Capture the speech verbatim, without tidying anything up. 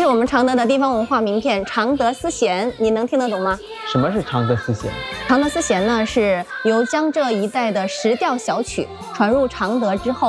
是我们常德的地方文化名片常德丝弦，你能听得懂吗？ 什么是常德丝弦？ 常德丝弦呢，是由江浙一带的石调小曲传入常德之后，